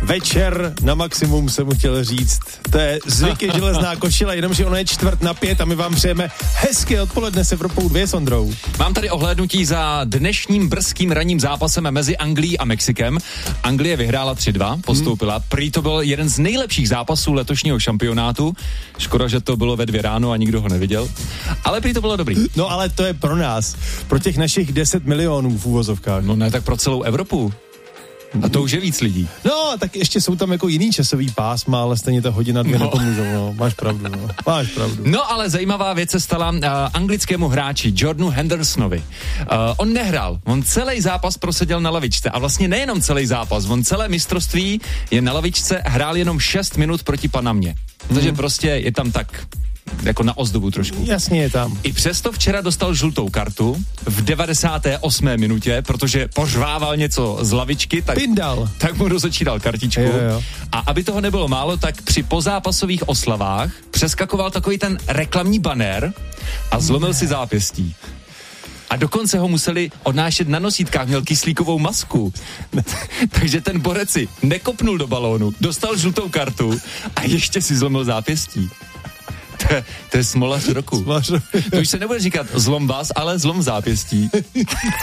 večer na maximum, jsem mu chtěl říct. To je zvyky železná košile, jenomže ono je 4:45 a my vám přejeme hezké odpoledne s Evropou 2 s Ondrou. Mám tady ohlédnutí za dnešním brzkým ranním zápasem mezi Anglií a Mexikem. Anglie vyhrála 3-2, postoupila. Prý to byl jeden z nejlepších zápasů letošního šampionátu. Škoda, že to bylo ve 2 ráno a nikdo ho neviděl. Ale prý to bylo dobrý. No ale to je pro nás, pro těch našich 10 milionů v úvozovkách. No ne, tak pro celou Evropu. A to už je víc lidí. No, tak ještě jsou tam jako jiný časový pásma, ale stejně ta hodina 2 nepomůžou, no. Máš pravdu. No, ale zajímavá věc se stala anglickému hráči Jordanu Hendersonovi. On nehrál, on celý zápas proseděl na lavičce a vlastně nejenom celý zápas, on celé mistrovství je na lavičce, hrál jenom 6 minut proti Panamě. Takže prostě je tam tak jako na ozdobu trošku. Jasně je tam. I přesto včera dostal žlutou kartu v 98. minutě, protože pořvával něco z lavičky, tak mu rozhodčí dal kartičku. Jo. A aby toho nebylo málo, tak při pozápasových oslavách přeskakoval takový ten reklamní bannér a zlomil si zápěstí. A dokonce ho museli odnášet na nosítkách, měl kyslíkovou masku. Takže ten borec si nekopnul do balónu, dostal žlutou kartu a ještě si zlomil zápěstí. To je smolař roku. To už se nebude říkat zlom vás, ale zlom zápěstí.